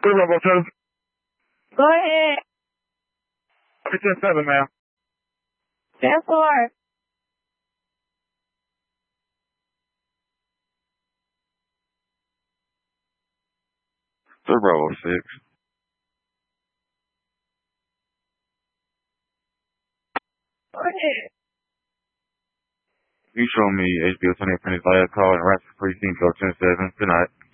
Bravo 2. Go ahead. 10-7, ma'am. 10-4. Bravo 6. Go ahead. You show me HBO 20 Penny's last call and Rapture Precinct 10-7 tonight.